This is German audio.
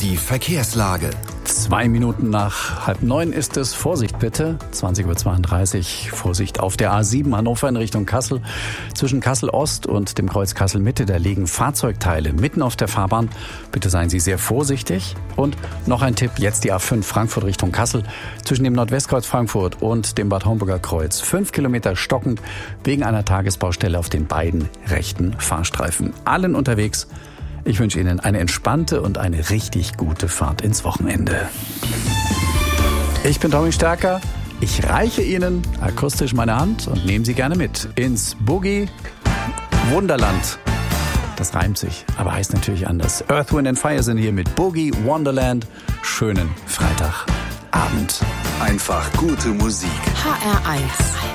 Die Verkehrslage. 2 Minuten nach 8:30 ist es. Vorsicht bitte. 20:32 Uhr. Vorsicht auf der A7 Hannover in Richtung Kassel. Zwischen Kassel Ost und dem Kreuz Kassel Mitte, da liegen Fahrzeugteile mitten auf der Fahrbahn. Bitte seien Sie sehr vorsichtig. Und noch ein Tipp, jetzt die A5 Frankfurt Richtung Kassel. Zwischen dem Nordwestkreuz Frankfurt und dem Bad Homburger Kreuz. 5 Kilometer stockend wegen einer Tagesbaustelle auf den beiden rechten Fahrstreifen. Allen unterwegs. Ich wünsche Ihnen eine entspannte und eine richtig gute Fahrt ins Wochenende. Ich bin Tommy Stärker. Ich reiche Ihnen akustisch meine Hand und nehme Sie gerne mit ins Boogie Wunderland. Das reimt sich, aber heißt natürlich anders. Earth, Wind & Fire sind hier mit Boogie Wonderland. Schönen Freitagabend. Einfach gute Musik. HR1.